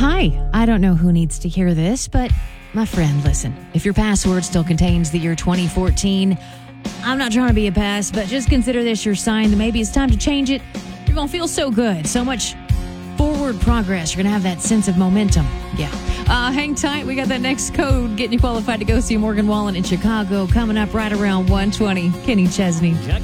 Hi, I don't know who needs to hear this, but my friend, listen. If your password still contains the year 2014, I'm not trying to be a pest, but just consider this your sign that maybe it's time to change it. You're going to feel so good, so much forward progress. You're going to have that sense of momentum. Yeah. Hang tight. We got that next code getting you qualified to go see Morgan Wallen in Chicago coming up right around 1:20. Kenny Chesney.